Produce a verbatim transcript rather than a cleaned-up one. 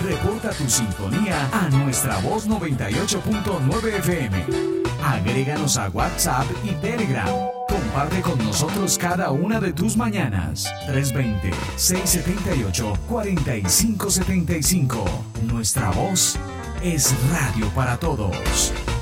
Reporta tu sintonía a Nuestra Voz noventa y ocho punto nueve F M. Agréganos a WhatsApp y Telegram. Comparte con nosotros cada una de tus mañanas. tres dos cero, seis siete ocho, cuatro cinco siete cinco. Nuestra Voz es radio para todos.